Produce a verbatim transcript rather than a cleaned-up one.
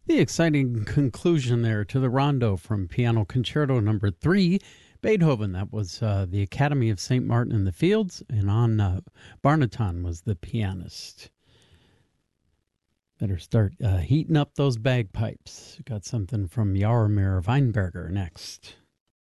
The exciting conclusion there to the rondo from Piano Concerto number three, Beethoven. That was uh, the Academy of Saint Martin in the Fields, and on uh, Barnaton was the pianist. Better start uh, heating up those bagpipes. Got something from Jaromir Weinberger next.